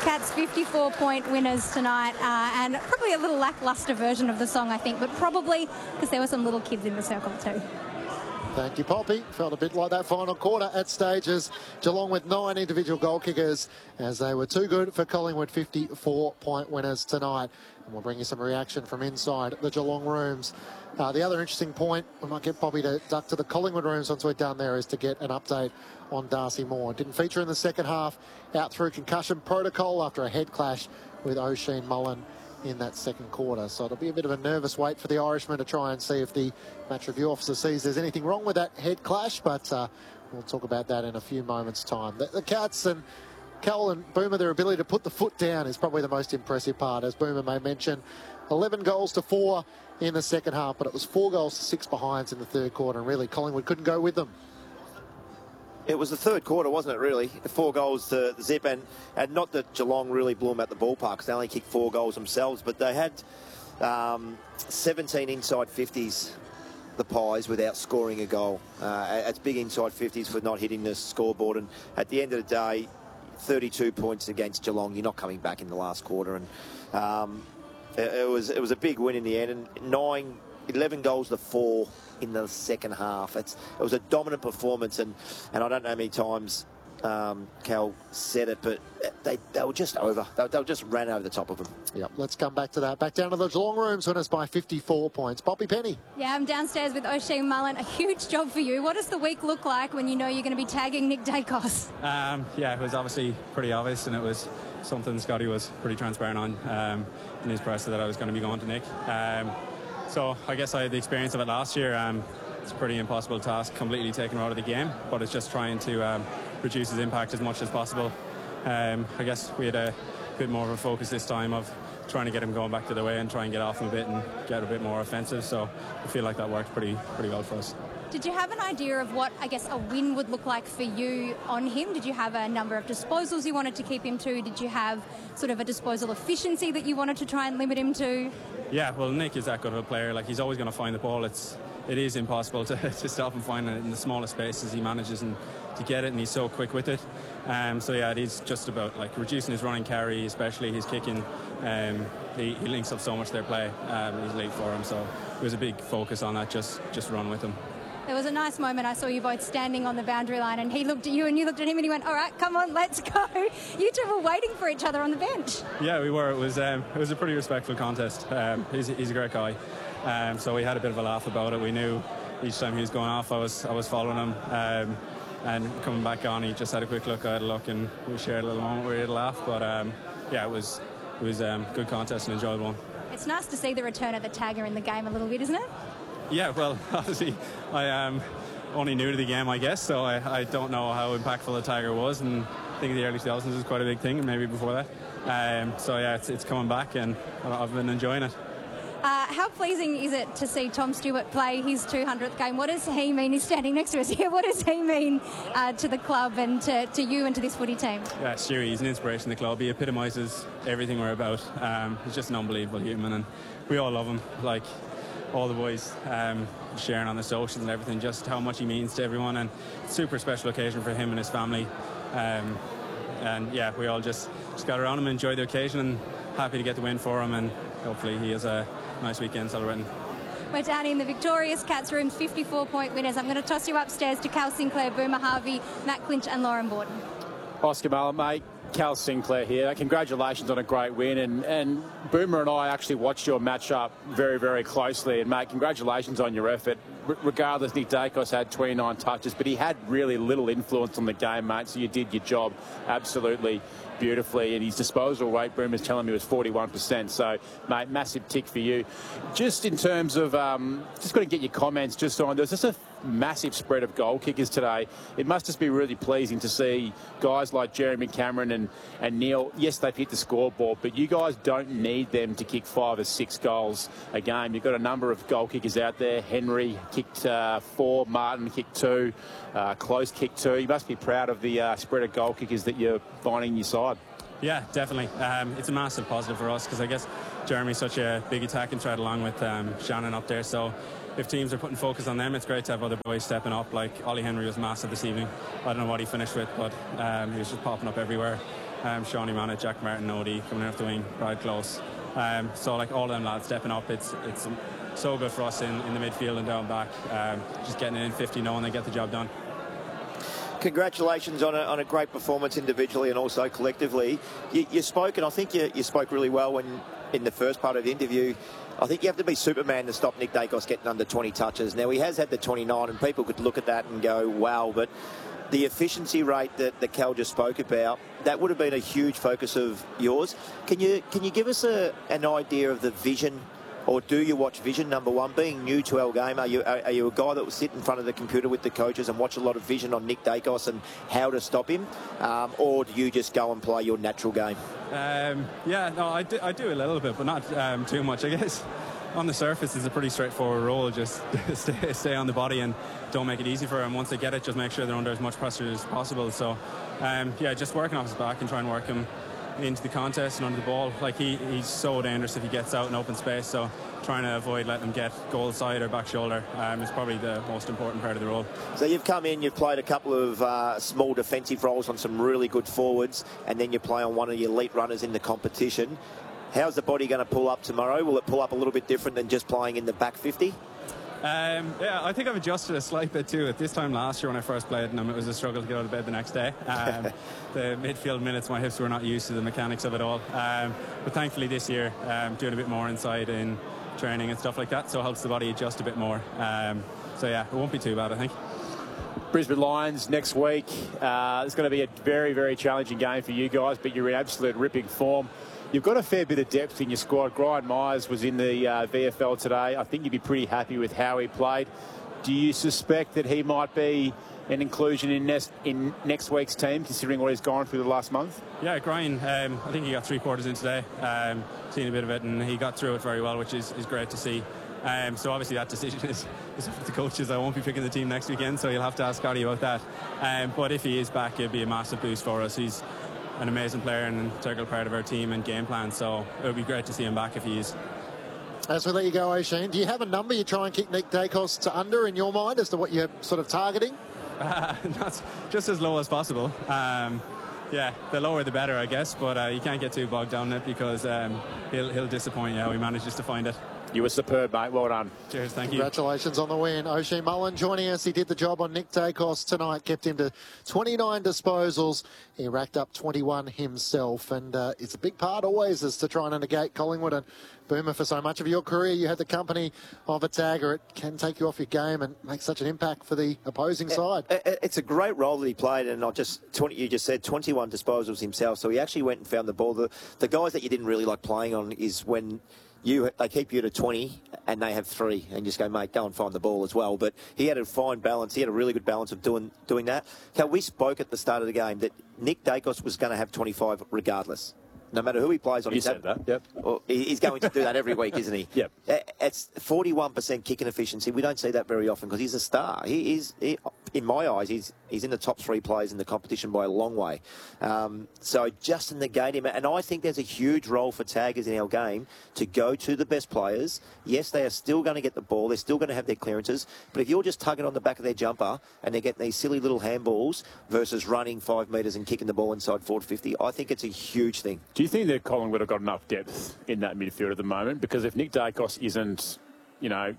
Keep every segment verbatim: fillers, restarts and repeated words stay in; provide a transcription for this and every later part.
Cats fifty-four point winners tonight, uh, and probably a little lacklustre version of the song, I think, but probably because there were some little kids in the circle too. Thank you, Poppy. Felt a bit like that final quarter at stages. Geelong with nine individual goal kickers, as they were too good for Collingwood fifty-four point winners tonight. And we'll bring you some reaction from inside the Geelong rooms. Uh, the other interesting point, we might get Poppy to duck to the Collingwood rooms once we're done there, is to get an update on Darcy Moore. Didn't feature in the second half, out through concussion protocol after a head clash with Oisin Mullen in that second quarter. So it'll be a bit of a nervous wait for the Irishman to try and see if the match review officer sees there's anything wrong with that head clash, but uh, we'll talk about that in a few moments' time. The, the Cats and Cal and Boomer, their ability to put the foot down is probably the most impressive part. As Boomer may mention, eleven goals to four in the second half, but it was four goals to six behinds in the third quarter, and really Collingwood couldn't go with them. It was the third quarter, wasn't it, really? Four goals to the zip, and, and not that Geelong really blew them at the ballpark, because they only kicked four goals themselves, but they had um, seventeen inside fifties, the Pies, without scoring a goal. Uh, it's big inside fifties for not hitting the scoreboard, and at the end of the day, thirty-two points against Geelong. You're not coming back in the last quarter, and um, it, it was it was a big win in the end, and nine, eleven goals to four in the second half. It's, it was a dominant performance, and, and I don't know how many times um, Cal said it, but they, they were just over. They, they just ran over the top of them. Yep, let's come back to that. Back down to the Geelong rooms, winners by fifty-four points. Poppy Penny. Yeah, I'm downstairs with Oisin Mullen. A huge job for you. What does the week look like when you know you're going to be tagging Nick Dacos? Um, yeah, it was obviously pretty obvious, and it was something Scotty was pretty transparent on um, in his press that I was going to be going to Nick. Um, So I guess I had the experience of it last year. Um, it's a pretty impossible task, completely taking him out of the game, but it's just trying to um, reduce his impact as much as possible. Um, I guess we had a bit more of a focus this time of trying to get him going back to the way and try and get off him a bit and get a bit more offensive. So I feel like that worked pretty pretty well for us. Did you have an idea of what, I guess, a win would look like for you on him? Did you have a number of disposals you wanted to keep him to? Did you have sort of a disposal efficiency that you wanted to try and limit him to? Yeah, well, Nick is that good of a player. Like, he's always going to find the ball. It's it is impossible to, to stop him finding it in the smallest spaces. He manages and to get it, and he's so quick with it. Um, so yeah, it is just about like reducing his running carry, especially his kicking. Um, he, he links up so much their play. Um, he's late for him, so it was a big focus on that. Just just run with him. There was a nice moment. I saw you both standing on the boundary line, and he looked at you and you looked at him, and he went, all right, come on, let's go. You two were waiting for each other on the bench. Yeah, we were. It was um, it was a pretty respectful contest. Um, he's, he's a great guy. Um, so we had a bit of a laugh about it. We knew each time he was going off, I was I was following him. Um, and coming back on, he just had a quick look, I had a look, and we shared a little moment where we had a laugh. But um, yeah, it was it was a um, good contest and enjoyable one. It's nice to see the return of the tagger in the game a little bit, isn't it? Yeah, well, obviously, I am um, only new to the game, I guess, so I, I don't know how impactful the Tiger was, and I think the early two thousands was quite a big thing, and maybe before that. Um, so yeah, it's, it's coming back, and I've been enjoying it. Uh, how pleasing is it to see Tom Stewart play his two hundredth game? What does he mean? He's standing next to us here. What does he mean uh, to the club and to, to you and to this footy team? Yeah, Stewie, he's an inspiration to the club. He epitomises everything we're about. Um, he's just an unbelievable human, and we all love him. Like, all the boys um, sharing on the socials and everything, just how much he means to everyone, and super special occasion for him and his family. Um, and yeah, we all just, just got around him, enjoyed the occasion, and happy to get the win for him, and hopefully he has a nice weekend celebrating. We're down in the victorious Cats rooms, fifty-four point winners. I'm going to toss you upstairs to Cal Sinclair, Boomer Harvey, Matt Clinch and Lauren Borden. Oscar Mullen, mate. Cal Sinclair here. Congratulations on a great win, and, and Boomer and I actually watched your match-up very, very closely, and mate, congratulations on your effort. R- regardless, Nick Dacos had twenty-nine touches, but he had really little influence on the game, mate, so you did your job absolutely beautifully, and his disposal rate, Boomer's telling me, was forty-one percent, so mate, massive tick for you. Just in terms of, um, just got to get your comments just on, there's just a massive spread of goal kickers today. It must just be really pleasing to see guys like Jeremy Cameron and, and Neil. Yes, they've hit the scoreboard, but you guys don't need them to kick five or six goals a game. You've got a number of goal kickers out there. Henry kicked uh, four, Martin kicked two, uh, Close kicked two. You must be proud of the uh, spread of goal kickers that you're finding your side. Yeah, definitely. Um, it's a massive positive for us, because I guess Jeremy's such a big attacking threat along with um, Shannon up there, so if teams are putting focus on them, it's great to have other boys stepping up. Like Ollie Henry was massive this evening. I don't know what he finished with, but um, he was just popping up everywhere. um, Shawnee Mannett, Jack Martin, Odie coming off the wing, Brad Close. Um, so like all them lads stepping up, it's it's so good for us in, in the midfield and down back. Um, just getting it in fifty, knowing they get the job done. Congratulations on a, on a great performance individually and also collectively. You, you spoke, and I think you, you spoke really well when in the first part of the interview. I think you have to be Superman to stop Nick Daicos getting under twenty touches. Now, he has had the twenty-nine, and people could look at that and go, wow, but the efficiency rate that, that Cal just spoke about, that would have been a huge focus of yours. Can you can you give us a, an idea of the vision, or do you watch vision, number one? Being new to our game, are you are, are you a guy that will sit in front of the computer with the coaches and watch a lot of vision on Nick Daicos and how to stop him? Um, or do you just go and play your natural game? Um, yeah, no, I do, I do a little bit, but not um, too much, I guess. On the surface, it's a pretty straightforward role. Just stay, stay on the body and don't make it easy for them. Once they get it, just make sure they're under as much pressure as possible. So, um, yeah, just working off his back and try and work him into the contest and under the ball. Like, he, he's so dangerous if he gets out in open space. So, trying to avoid letting him get goal side or back shoulder um, is probably the most important part of the role. So, you've come in, you've played a couple of uh, small defensive roles on some really good forwards, and then you play on one of the elite runners in the competition. How's the body going to pull up tomorrow? Will it pull up a little bit different than just playing in the back fifty? Um, yeah, I think I've adjusted a slight bit to it. This time last year when I first played them, it was a struggle to get out of bed the next day. Um, the midfield minutes, my hips were not used to the mechanics of it all. Um, but thankfully this year, um, doing a bit more inside in training and stuff like that, so it helps the body adjust a bit more. Um, so yeah, it won't be too bad, I think. Brisbane Lions next week. Uh, it's going to be a very, very challenging game for you guys, but you're in absolute ripping form. You've got a fair bit of depth in your squad. Brian Myers was in the uh, V F L today. I think you'd be pretty happy with how he played. Do you suspect that he might be an inclusion in next, in next week's team, considering what he's gone through the last month? Yeah, Brian, um, I think he got three quarters in today. Um, seen a bit of it, and he got through it very well, which is, is great to see. Um, so obviously that decision is, is up to the coaches. I won't be picking the team next weekend, so you'll have to ask Scotty about that. Um, but if he is back, it'd be a massive boost for us. He's an amazing player and an integral part of our team and game plan, so it would be great to see him back if he is. As we let you go, O'Shane, do you have a number you try and kick Nick Daicos to under in your mind as to what you're sort of targeting? Uh, not just as low as possible. Um, yeah, the lower the better, I guess, but uh, you can't get too bogged down in it because um, he'll, he'll disappoint you how he manages to find it. You were superb, mate. Well done. Cheers, thank you. Congratulations on the win. O'Shane Mullen joining us. He did the job on Nick Daicos tonight, kept him to twenty-nine disposals. He racked up twenty-one himself, and uh, it's a big part always is to try and negate Collingwood. And Boomer, for so much of your career, you had the company of a tagger. It can take you off your game and make such an impact for the opposing side. It's a great role that he played, and I just twenty, you just said twenty-one disposals himself, so he actually went and found the ball. The, the guys that you didn't really like playing on is when You, they keep you to twenty and they have three and just go, mate, go and find the ball as well. But he had a fine balance. He had a really good balance of doing doing that. Cal, we spoke at the start of the game that Nick Daicos was going to have twenty-five regardless. No matter who he plays on. You said that, yep. Well, he's going to do that every week, isn't he? Yep. It's forty-one percent kicking efficiency. We don't see that very often because he's a star. He is, he, in my eyes, he's he's in the top three players in the competition by a long way. Um, so just to negate him, and I think there's a huge role for taggers in our game to go to the best players. Yes, they are still going to get the ball. They're still going to have their clearances. But if you're just tugging on the back of their jumper and they're getting these silly little handballs versus running five metres and kicking the ball inside forward fifty, I think it's a huge thing. Do you think that Collingwood have got enough depth in that midfield at the moment? Because if Nick Daicos isn't, you know,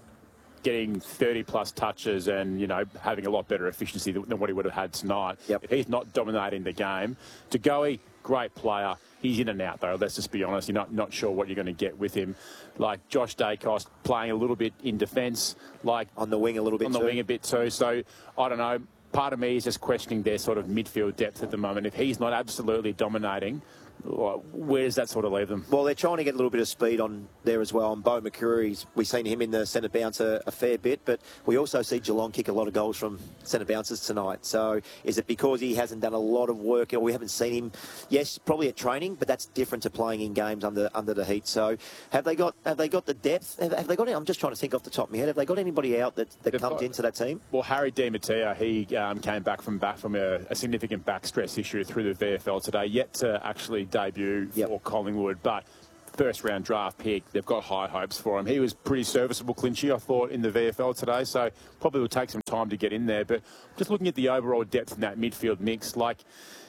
getting thirty plus touches and, you know, having a lot better efficiency than, than what he would have had tonight, yep. If he's not dominating the game, Tagoe, great player. He's in and out, though. Let's just be honest. You're not, not sure what you're going to get with him. Like Josh Daicos playing a little bit in defence. Like on the wing a little bit On the too. wing a bit too. So, I don't know. Part of me is just questioning their sort of midfield depth at the moment. If he's not absolutely dominating, where does that sort of leave them? Well, they're trying to get a little bit of speed on there as well. And Bo McCreery's, we've seen him in the centre bounce a, a fair bit, but we also see Geelong kick a lot of goals from centre bounces tonight. So is it because he hasn't done a lot of work, or we haven't seen him? Yes, probably at training, but that's different to playing in games under under the heat. So have they got have they got the depth? Have, have they got? I'm just trying to think off the top of my head. Have they got anybody out that, that comes got, into that team? Well, Harry Di Matteo, he um, came back from back from a, a significant back stress issue through the V F L today. Yet to actually debut. Yep. Or Collingwood, but first round draft pick, they've got high hopes for him. He was pretty serviceable, Clinchy, I thought, in the V F L today, so probably will take some time to get in there. But just looking at the overall depth in that midfield mix, like,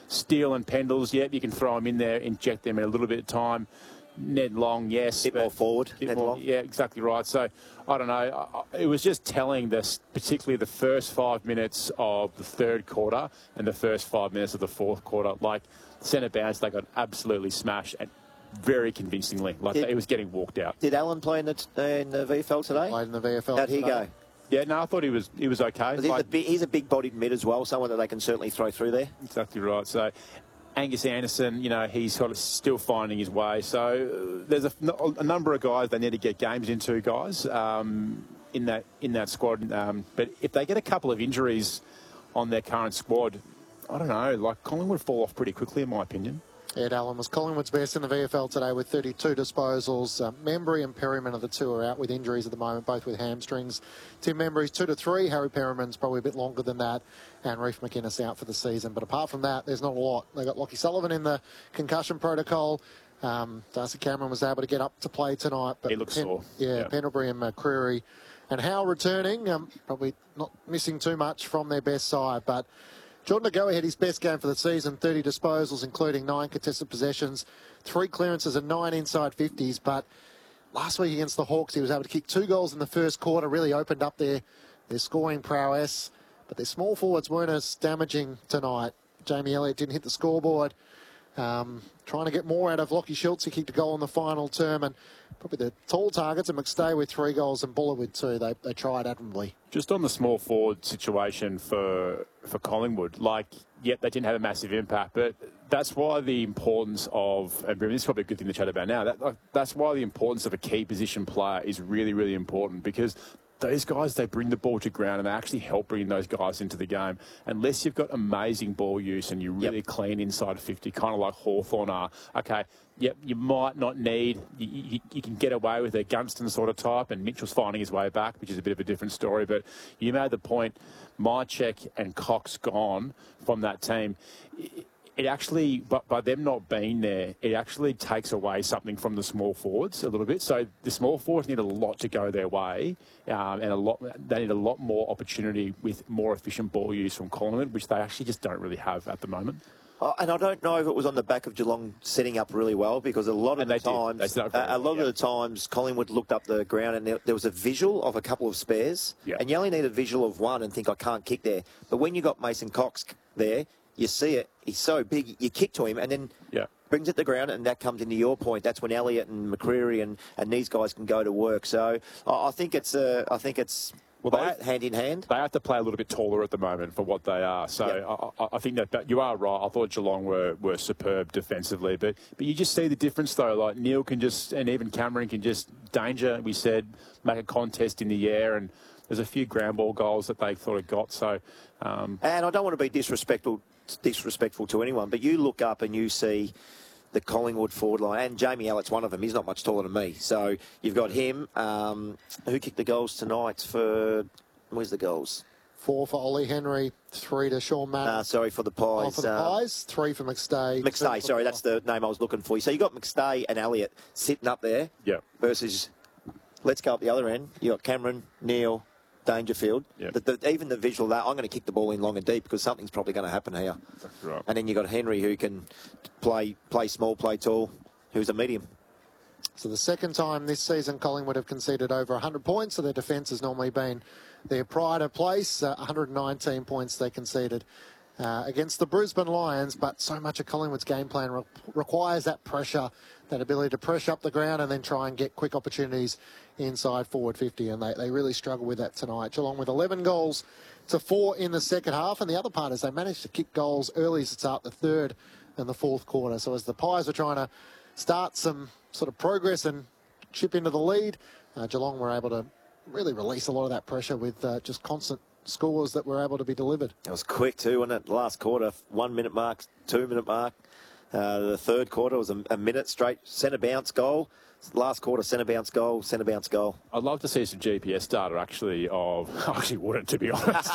Steele and Pendles, yep, you can throw them in there, inject them in a little bit of time. Ned Long, yes. A bit more forward, bit Ned more, Long. Yeah, exactly right. So, I don't know. It was just telling this, particularly the first five minutes of the third quarter and the first five minutes of the fourth quarter. Like, centre bounce, they got absolutely smashed and very convincingly. Like, Did, it was getting walked out. Did Alan play in the, in the V F L today? Played in the V F L How'd he today. go? Yeah, no, I thought he was he was okay. He's, Like, a, big- he's a big-bodied mid as well, someone that they can certainly throw through there. Exactly right. So Angus Anderson, you know, he's sort of still finding his way. So uh, there's a, a number of guys they need to get games into, guys, um, in that in that squad. Um, but if they get a couple of injuries on their current squad, I don't know, like Collingwood fall off pretty quickly, in my opinion. Ed Allen was Collingwood's best in the V F L today with thirty-two disposals. Uh, Membry and Perryman are the two who are out with injuries at the moment, both with hamstrings. Tim Membry's two to three. Harry Perryman's probably a bit longer than that. And Reef McInnes out for the season. But apart from that, there's not a lot. They got Lockie Sullivan in the concussion protocol. Um, Darcy Cameron was able to get up to play tonight. But he looks Pen- sore. Yeah, Yeah. Pendlebury and McCreary. And Howe returning, um, probably not missing too much from their best side. But Jordan Agoe had his best game for the season, thirty disposals, including nine contested possessions, three clearances and nine inside fifties. But last week against the Hawks, he was able to kick two goals in the first quarter, really opened up their, their scoring prowess. But their small forwards weren't as damaging tonight. Jamie Elliott didn't hit the scoreboard. Um, trying to get more out of Lockie Schultz. He kicked a goal in the final term. And probably the tall targets, and McStay with three goals and Buller with two. They, they tried admirably. Just on the small forward situation for for Collingwood, like, yep, they didn't have a massive impact, but that's why the importance of, and this is probably a good thing to chat about now, that, like, that's why the importance of a key position player is really, really important, because those guys, they bring the ball to ground and they actually help bring those guys into the game. Unless you've got amazing ball use and you're really yep. clean inside fifty, kind of like Hawthorn are, okay, yep, you might not need, you, you, you can get away with a Gunston sort of type, and Mitchell's finding his way back, which is a bit of a different story. But you made the point, Mychek and Cox gone from that team. It, It actually, but by them not being there, it actually takes away something from the small forwards a little bit. So the small forwards need a lot to go their way, um, and a lot. They need a lot more opportunity with more efficient ball use from Collingwood, which they actually just don't really have at the moment. Oh, and I don't know if it was on the back of Geelong setting up really well, because a lot of and the they times, they uh, a lot well, of the times, Collingwood looked up the ground and there, there was a visual of a couple of spares, yeah. and you only need a visual of one and think, I can't kick there. But when you got Mason Cox there, you see it, he's so big, you kick to him and then yeah. brings it to the ground, and that comes into your point. That's when Elliott and McCreary and, and these guys can go to work. So I, I think it's uh, I think it's well, both they, hand in hand. They have to play a little bit taller at the moment for what they are. So yeah. I, I think that, that you are right. I thought Geelong were, were superb defensively, but but you just see the difference though. Like Neil can just, and even Cameron can just danger. We said make a contest in the air, and there's a few ground ball goals that they sort of got. So um, and I don't want to be disrespectful. disrespectful to anyone, but you look up and you see the Collingwood forward line, and Jamie Elliott's one of them. He's not much taller than me. So you've got him. Um, who kicked the goals tonight for, where's the goals? Four for Ollie Henry, three to Sean Madden. Uh, sorry, for the Pies. Oh, for the uh, Pies, three for McStay. McStay, sorry, that's the name I was looking for. So you got McStay and Elliott sitting up there yeah. versus, let's go up the other end. You got Cameron, Neil, Dangerfield. Yep. The, the, even the visual that I'm going to kick the ball in long and deep because something's probably going to happen here. That's right. And then you've got Henry who can play play small, play tall, who's a medium. So the second time this season Collingwood have conceded over one hundred points, so their defence has normally been their pride of place. Uh, one hundred nineteen points they conceded uh, against the Brisbane Lions, but so much of Collingwood's game plan re- requires that pressure, that ability to pressure up the ground and then try and get quick opportunities inside forward fifty, and they, they really struggle with that tonight. Geelong with eleven goals to four in the second half, and the other part is they managed to kick goals early to start the third and the fourth quarter. So as the Pies were trying to start some sort of progress and chip into the lead, uh, Geelong were able to really release a lot of that pressure with uh, just constant scores that were able to be delivered. It was quick too, wasn't it? Last quarter, one minute mark, two minute mark. Uh, the third quarter was a, a minute straight centre bounce goal. Last quarter, centre bounce goal, centre bounce goal. I'd love to see some G P S data, actually, of... I actually wouldn't, to be honest.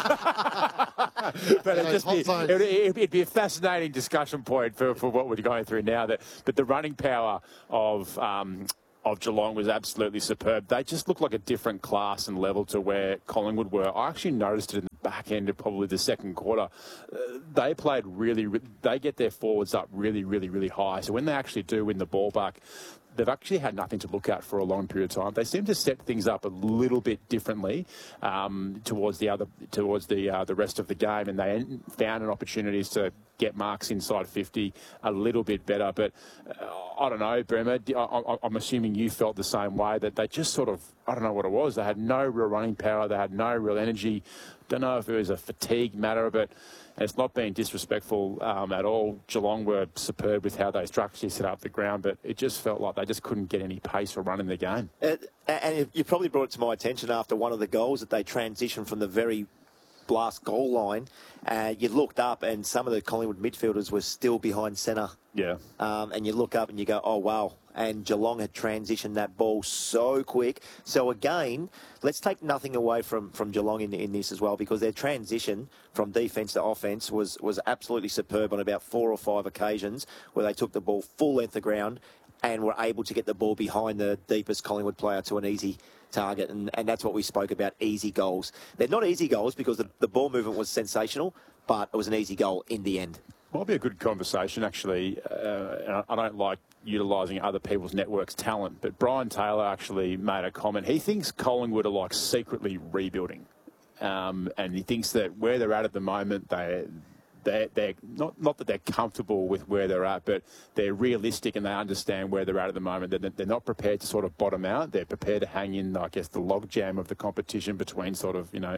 But it'd, just be, it'd, it'd be a fascinating discussion point for, for what we're going through now. That, but the running power of... Um, of Geelong was absolutely superb. They just looked like a different class and level to where Collingwood were. I actually noticed it in the back end of probably the second quarter, uh, they played really, they get their forwards up really, really, really high. So when they actually do win the ball back, they've actually had nothing to look at for a long period of time. They seem to set things up a little bit differently um, towards the other, towards the uh, the rest of the game, and they found an opportunities to get marks inside fifty a little bit better. But uh, I don't know, Bremer, I, I'm assuming you felt the same way, that they just sort of, I don't know what it was. They had no real running power. They had no real energy. Don't know if it was a fatigue matter, but it's not being disrespectful um, at all. Geelong were superb with how they structurally set up the ground, but it just felt like they just couldn't get any pace or run in the game. Uh, and you probably brought it to my attention after one of the goals that they transitioned from the very last goal line. Uh, you looked up and some of the Collingwood midfielders were still behind centre. Yeah. Um, and you look up and you go, oh, wow. And Geelong had transitioned that ball so quick. So, again, let's take nothing away from, from Geelong in, in this as well, because their transition from defence to offence was, was absolutely superb on about four or five occasions where they took the ball full length of ground and were able to get the ball behind the deepest Collingwood player to an easy target. And, and that's what we spoke about, easy goals. They're not easy goals because the, the ball movement was sensational, but it was an easy goal in the end. Might be a good conversation, actually. Uh, I don't like utilising other people's networks' talent, but Brian Taylor actually made a comment. He thinks Collingwood are like secretly rebuilding, um, and he thinks that where they're at at the moment, they they're, they're not not that they're comfortable with where they're at, but they're realistic and they understand where they're at at the moment. They're, they're not prepared to sort of bottom out. They're prepared to hang in, I guess, the logjam of the competition between sort of, you know,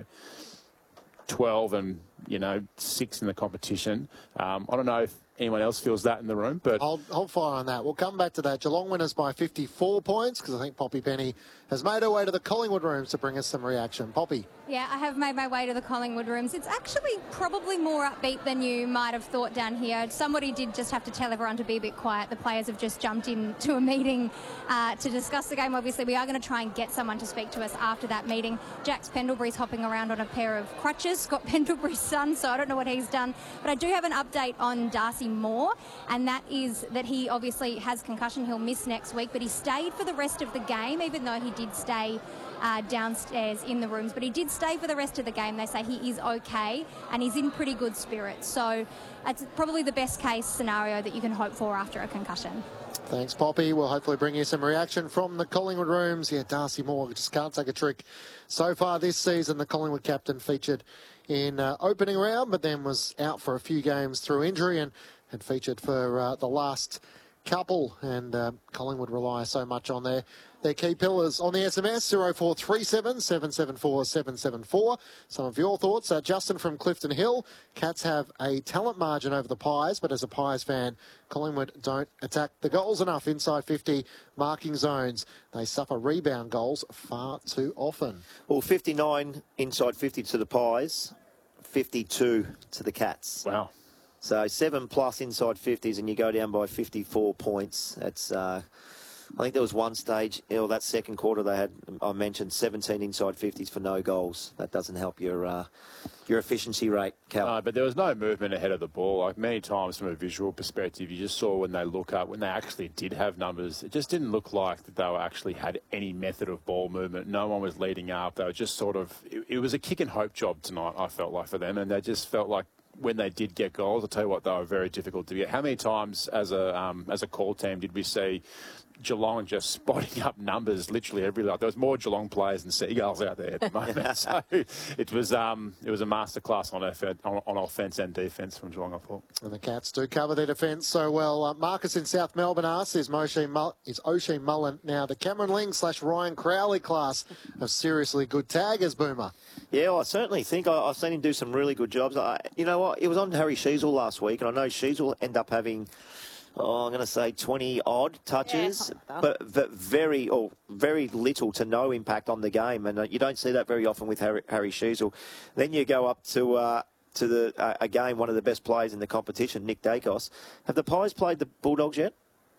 twelve and, you know, six in the competition. Um, I don't know if anyone else feels that in the room, but Hold, hold fire on that. We'll come back to that. Geelong winners by fifty-four points, because I think Poppy Penny has made her way to the Collingwood rooms to bring us some reaction. Poppy. Yeah, I have made my way to the Collingwood rooms. It's actually probably more upbeat than you might have thought down here. Somebody did just have to tell everyone to be a bit quiet. The players have just jumped into a meeting uh, to discuss the game. Obviously, we are going to try and get someone to speak to us after that meeting. Jax Pendlebury's hopping around on a pair of crutches. Scott Pendlebury's son, so I don't know what he's done. But I do have an update on Darcy Moore, and that is that he obviously has concussion. He'll miss next week, but he stayed for the rest of the game, even though he did stay uh, downstairs in the rooms. But he did stay for the rest of the game. They say he is okay, and he's in pretty good spirits. So it's probably the best case scenario that you can hope for after a concussion. Thanks, Poppy. We'll hopefully bring you some reaction from the Collingwood rooms. Yeah, Darcy Moore just can't take a trick. So far this season, the Collingwood captain featured in uh, opening round, but then was out for a few games through injury and had featured for uh, the last couple. And uh, Collingwood rely so much on their, their key pillars. On the S M S, zero four three seven, seven seven four, seven seven four. Some of your thoughts. Uh, Justin from Clifton Hill. Cats have a talent margin over the Pies, but as a Pies fan, Collingwood don't attack the goals enough inside fifty marking zones. They suffer rebound goals far too often. Well, fifty-nine inside fifty to the Pies, fifty-two to the Cats. wow. So seven plus inside fifties, and you go down by fifty-four points. That's, uh, I think there was one stage, you know, that second quarter they had, I mentioned, seventeen inside fifties for no goals. That doesn't help your uh, your efficiency rate, Cal. No, but there was no movement ahead of the ball. Like many times from a visual perspective, you just saw when they look up, when they actually did have numbers, it just didn't look like that they were actually had any method of ball movement. No one was leading up. They were just sort of, it, it was a kick and hope job tonight, I felt like, for them. And they just felt like when they did get goals, I'll tell you what, they were very difficult to get. How many times as a um, as a call team did we see Geelong just spotting up numbers literally every like there was more Geelong players than Seagulls out there at the moment. So it was um it was a masterclass on effort on, on offence and defence from Geelong, I thought. And the Cats do cover their defence so well. Uh, Marcus in South Melbourne asks, is Moshe Mull- is O'Shea Mullen now the Cameron Ling slash Ryan Crowley class of seriously good taggers, Boomer? Yeah, well, I certainly think I, I've seen him do some really good jobs. I, you know what? It was on Harry Sheezel last week, and I know Sheezel will end up having, oh, I'm going to say twenty odd touches, yeah, but, but very or very little to no impact on the game, and uh, you don't see that very often with Harry, Harry Sheezel. Then you go up to uh, to the uh, again one of the best players in the competition, Nick Dacos. Have the Pies played the Bulldogs yet?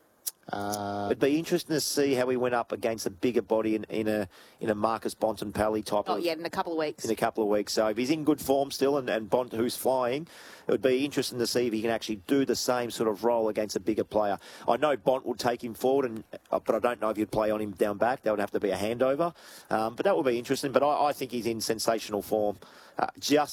Uh, It'd be interesting to see how he went up against a bigger body in, in a in a Marcus Bontempelli type. Oh, of, yeah, in a couple of weeks. In a couple of weeks. So if he's in good form still, and, and Bont, who's flying, it would be interesting to see if he can actually do the same sort of role against a bigger player. I know Bont would take him forward, and but I don't know if you'd play on him down back. That would have to be a handover. Um, but that would be interesting. But I, I think he's in sensational form. Uh, just